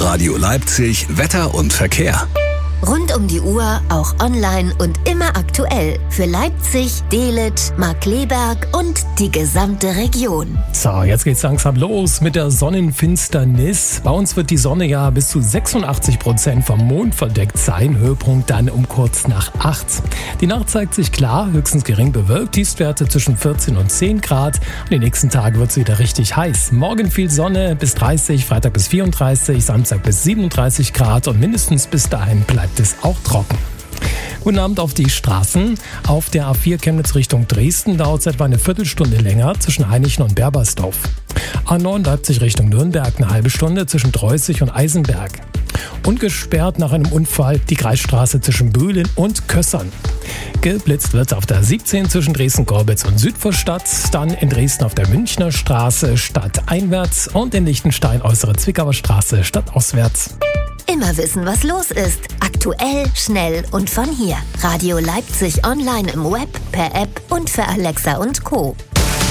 Radio Leipzig Wetter und Verkehr. Rund um die Uhr, auch online und immer aktuell. Für Leipzig, Dehlet, Markkleeberg und die gesamte Region. So, jetzt geht's langsam los mit der Sonnenfinsternis. Bei uns wird die Sonne ja bis zu 86% vom Mond verdeckt sein. Höhepunkt dann um kurz nach 8. Die Nacht zeigt sich klar, höchstens gering bewölkt. Tiefstwerte zwischen 14 und 10 Grad. Und die nächsten Tage wird's wieder richtig heiß. Morgen viel Sonne bis 30, Freitag bis 34, Samstag bis 37 Grad und mindestens bis dahin bleibt es auch trocken. Guten Abend auf die Straßen. Auf der A4 Chemnitz Richtung Dresden dauert es etwa eine Viertelstunde länger zwischen Hainichen und Berbersdorf. A9 Leipzig Richtung Nürnberg eine halbe Stunde zwischen Dreußig und Eisenberg. Und gesperrt nach einem Unfall die Kreisstraße zwischen Bühlen und Kössern. Geblitzt wird auf der 17 zwischen Dresden-Gorbitz und Südvorstadt, dann in Dresden auf der Münchner Straße stadteinwärts und in Lichtenstein äußere Zwickauer Straße stadtauswärts. Immer wissen, was los ist. Aktuell, schnell und von hier. Radio Leipzig online im Web, per App und für Alexa und Co.